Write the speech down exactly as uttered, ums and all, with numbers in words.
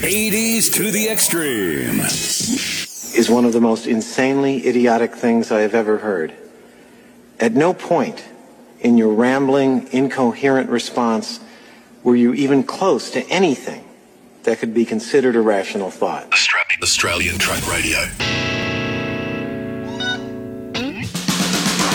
eighties to the extreme. Is one of the most insanely idiotic things I have ever heard. At no point in your rambling, incoherent response were you even close to anything that could be considered a rational thought. Australian Truck Radio.